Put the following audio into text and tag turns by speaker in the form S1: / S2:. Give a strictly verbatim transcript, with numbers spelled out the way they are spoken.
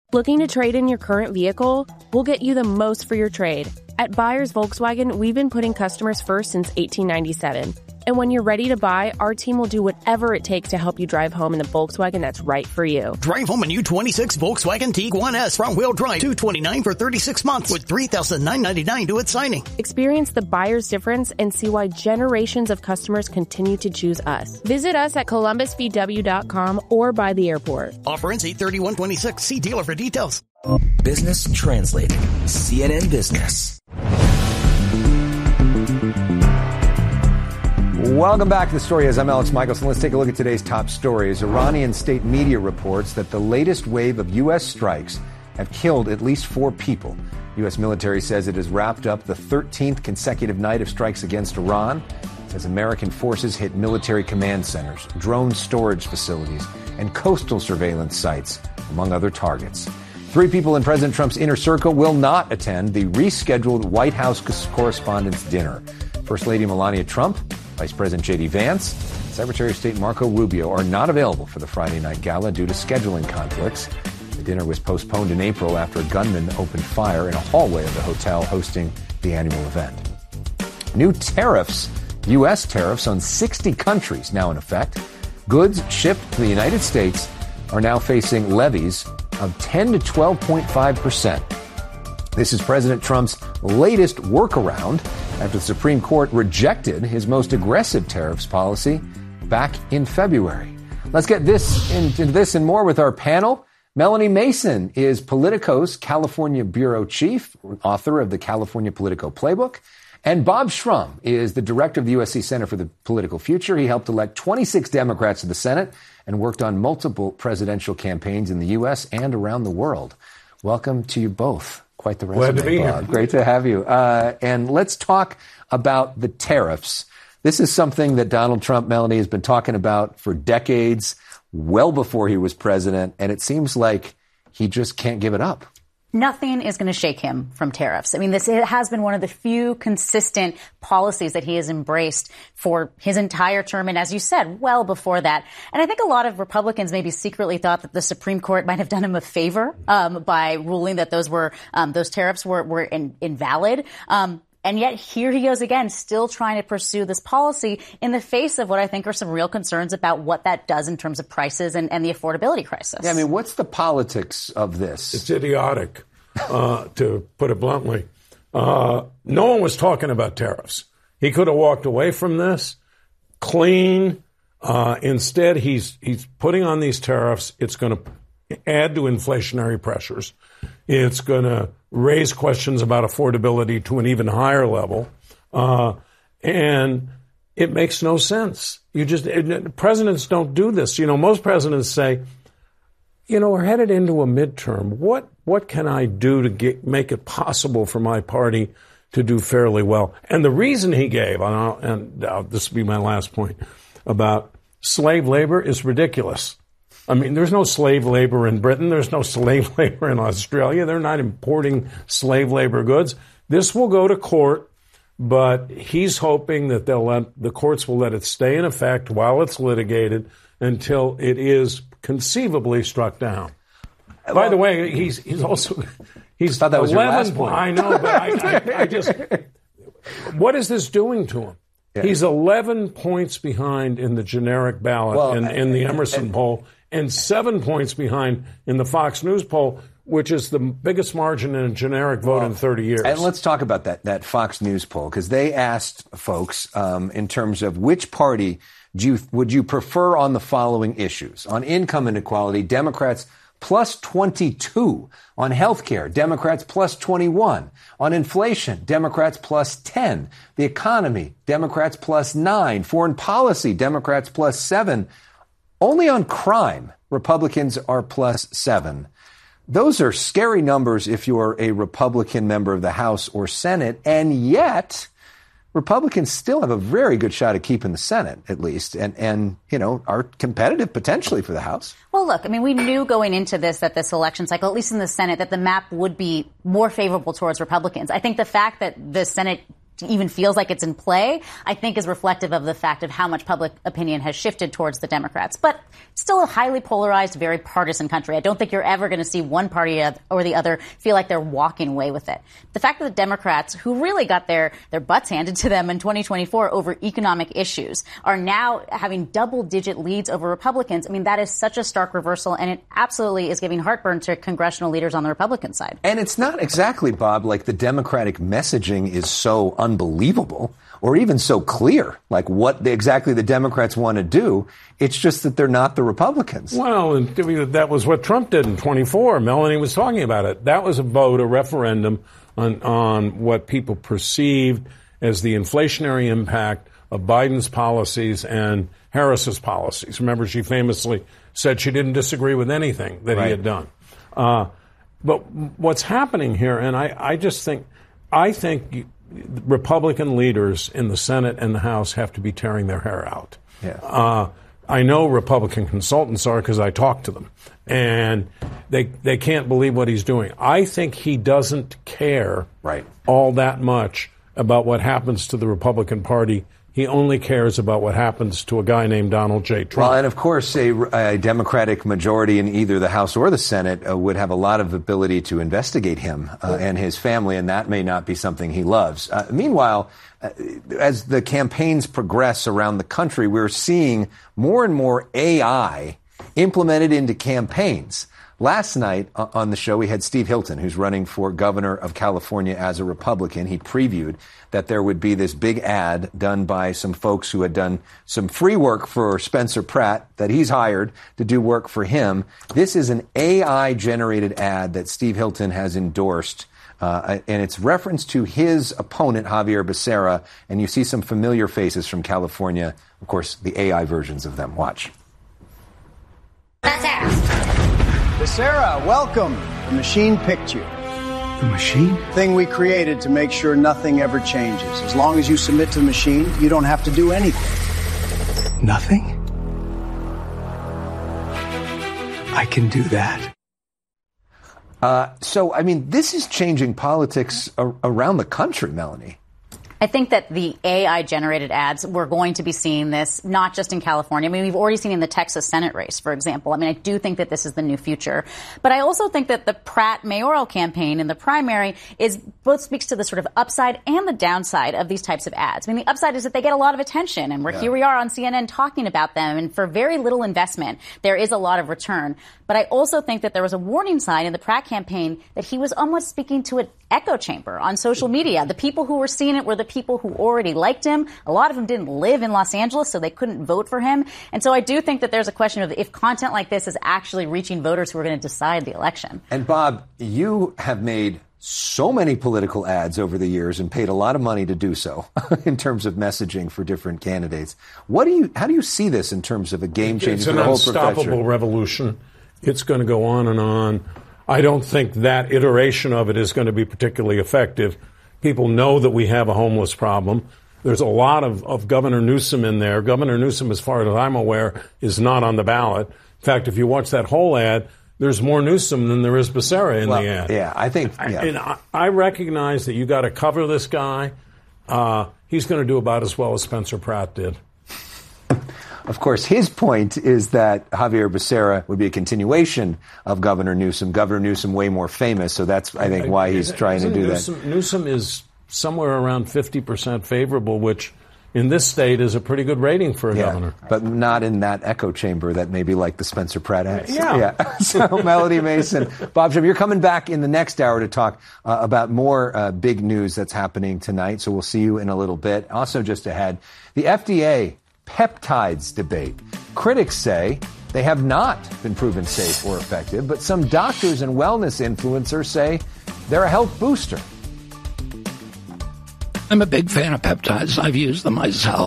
S1: Looking to trade in your current vehicle? We'll get you the most for your trade. At Buyers Volkswagen, we've been putting customers first since eighteen ninety-seven. And when you're ready to buy, our team will do whatever it takes to help you drive home in the Volkswagen that's right for you.
S2: Drive home a new twenty-six Volkswagen Tiguan S front-wheel drive, two hundred twenty-nine dollars for thirty-six months with three thousand nine hundred ninety-nine dollars due at signing.
S1: Experience the buyer's difference and see why generations of customers continue to choose us. Visit us at columbus v w dot com or by the airport.
S2: Offer ends eight thirty-one twenty-six. See dealer for details.
S3: Business Translated, C N N Business.
S4: Welcome back to The Story Is. I'm Alex Michelson. Let's take a look at today's top stories. Iranian state media reports that the latest wave of U S strikes have killed at least four people. U S military says it has wrapped up the thirteenth consecutive night of strikes against Iran. It says American forces hit military command centers, drone storage facilities, and coastal surveillance sites, among other targets. Three people in President Trump's inner circle will not attend the rescheduled White House Correspondents' Dinner. First Lady Melania Trump, Vice President J D Vance, Secretary of State Marco Rubio are not available for the Friday night gala due to scheduling conflicts. The dinner was postponed in April after a gunman opened fire in a hallway of the hotel hosting the annual event. New tariffs, U S tariffs on sixty countries now in effect. Goods shipped to the United States are now facing levies of ten to twelve point five percent. This is President Trump's latest workaround after the Supreme Court rejected his most aggressive tariffs policy back in February. Let's get this into this and more with our panel. Melanie Mason is Politico's California bureau chief, author of the California Politico Playbook. And Bob Shrum is the director of the U S C Center for the Political Future. He helped elect twenty-six Democrats to the Senate and worked on multiple presidential campaigns in the U S and around the world. Welcome to you both. Quite the resume,
S5: Glad to be
S4: Bob.
S5: here.
S4: Great to have you. Uh, and let's talk about the tariffs. This is something that Donald Trump, Melanie, has been talking about for decades, well before he was president, and it seems like he just can't give it up.
S6: Nothing is going to shake him from tariffs. I mean, this it has been one of the few consistent policies that he has embraced for his entire term. And as you said, well before that. And I think a lot of Republicans maybe secretly thought that the Supreme Court might have done him a favor um, by ruling that those were um, those tariffs were, were in, invalid. Um, And yet here he goes again, still trying to pursue this policy in the face of what I think are some real concerns about what that does in terms of prices and, and the affordability crisis.
S4: Yeah, I mean, what's the politics of this?
S5: It's idiotic, uh, to put it bluntly. Uh, no one was talking about tariffs. He could have walked away from this clean. Uh, instead, he's he's putting on these tariffs. It's going to add to inflationary pressures. It's going to raise questions about affordability to an even higher level. Uh, and it makes no sense. You just, it, presidents don't do this. You know, most presidents say, you know, we're headed into a midterm. What, what can I do to get, make it possible for my party to do fairly well? And the reason he gave, and, I'll, and uh, this will be my last point, about slave labor is ridiculous. I mean, there's no slave labor in Britain. There's no slave labor in Australia. They're not importing slave labor goods. This will go to court, but he's hoping that they'll let, the courts will let it stay in effect while it's litigated until it is conceivably struck down. Well, by the way, he's he's also he's
S4: I thought that was your last
S5: eleven.
S4: point.
S5: I know, but I, I, I just what is this doing to him? Yeah. He's eleven points behind in the generic ballot well, in, in the Emerson and, poll. And seven points behind in the Fox News poll, which is the biggest margin in a generic vote well, in thirty years.
S4: And let's talk about that that Fox News poll, because they asked folks um, in terms of which party do you, would you prefer on the following issues. On income inequality, Democrats plus twenty-two. On health care, Democrats plus twenty-one. On inflation, Democrats plus ten. The economy, Democrats plus nine. Foreign policy, Democrats plus seven. Only on crime, Republicans are plus seven. Those are scary numbers if you're a Republican member of the House or Senate, and yet Republicans still have a very good shot at keeping the Senate, at least, and, and you know, are competitive potentially for the House.
S6: Well, look, I mean, we knew going into this that this election cycle, at least in the Senate, that the map would be more favorable towards Republicans. I think the fact that the Senate even feels like it's in play, I think is reflective of the fact of how much public opinion has shifted towards the Democrats. But still a highly polarized, very partisan country. I don't think you're ever going to see one party or the other feel like they're walking away with it. The fact that the Democrats, who really got their, their butts handed to them in twenty twenty-four over economic issues, are now having double-digit leads over Republicans, I mean, that is such a stark reversal, and it absolutely is giving heartburn to congressional leaders on the Republican side.
S4: And it's not exactly, Bob, like the Democratic messaging is so unbelievable or even so clear, like what the, exactly the Democrats want to do. It's just that they're not the Republicans.
S5: Well, and that was what Trump did in twenty-four. Melanie was talking about it. That was a vote, a referendum on, on what people perceived as the inflationary impact of Biden's policies and Harris's policies. Remember, she famously said she didn't disagree with anything that right. he had done. Uh, but what's happening here, and I, I just think, I think Republican leaders in the Senate and the House have to be tearing their hair out.
S4: Yeah.
S5: Uh, I know Republican consultants are because I talk to them, and they they can't believe what he's doing. I think he doesn't care
S4: right.
S5: all that much about what happens to the Republican Party. He only cares about what happens to a guy named Donald J. Trump.
S4: Well, and of course, a, a Democratic majority in either the House or the Senate uh, would have a lot of ability to investigate him uh, and his family, and that may not be something he loves. Uh, meanwhile, uh, as the campaigns progress around the country, we're seeing more and more A I implemented into campaigns. Last night on the show, we had Steve Hilton, who's running for governor of California as a Republican. He previewed that there would be this big ad done by some folks who had done some free work for Spencer Pratt that he's hired to do work for him. This is an A I-generated ad that Steve Hilton has endorsed, uh, and it's reference to his opponent, Xavier Becerra, and you see some familiar faces from California. Of course, the A I versions of them. Watch.
S7: Becerra, welcome. The machine picked you.
S8: The machine?
S7: Thing we created to make sure nothing ever changes. As long as you submit to the machine, you don't have to do anything.
S8: Nothing? I can do that.
S4: Uh, so, I mean, this is changing politics a- around the country, Melanie.
S6: I think that the A I-generated ads, we're going to be seeing this not just in California. I mean, we've already seen in the Texas Senate race, for example. I mean, I do think that this is the new future. But I also think that the Pratt mayoral campaign in the primary is both speaks to the sort of upside and the downside of these types of ads. I mean, the upside is that they get a lot of attention, and we're yeah. here we are on C N N talking about them. And for very little investment, there is a lot of return. But I also think that there was a warning sign in the Pratt campaign that he was almost speaking to an echo chamber on social media. The people who were seeing it were the people who already liked him. A lot of them didn't live in Los Angeles, so they couldn't vote for him. And so I do think that there's a question of if content like this is actually reaching voters who are going to decide the election.
S4: And Bob, you have made so many political ads over the years and paid a lot of money to do so in terms of messaging for different candidates. What do you, how do you see this in terms of a game changer for the whole profession?
S5: It's an unstoppable revolution. It's going to go on and on. I don't think that iteration of it is going to be particularly effective. People know that we have a homeless problem. There's a lot of, of Governor Newsom in there. Governor Newsom, as far as I'm aware, is not on the ballot. In fact, if you watch that whole ad, there's more Newsom than there is Becerra in
S4: well,
S5: the ad.
S4: Yeah, I think. Yeah.
S5: I, and I, I recognize that you got to cover this guy. Uh, he's going to do about as well as Spencer Pratt did.
S4: Of course, his point is that Xavier Becerra would be a continuation of Governor Newsom. Governor Newsom way more famous, so that's, I think, why he's trying to do
S5: Newsom,
S4: that.
S5: Newsom is somewhere around fifty percent favorable, which in this state is a pretty good rating for a
S4: yeah,
S5: governor.
S4: But not in that echo chamber that maybe like the Spencer Pratt ads.
S5: Yeah.
S4: yeah. So, Melody Mason, Bob Shum, you're coming back in the next hour to talk uh, about more uh, big news that's happening tonight, so we'll see you in a little bit. Also just ahead, the F D A peptides debate. Critics say they have not been proven safe or effective, but some doctors and wellness influencers say they're a health booster.
S9: I'm a big fan of peptides. I've used them myself.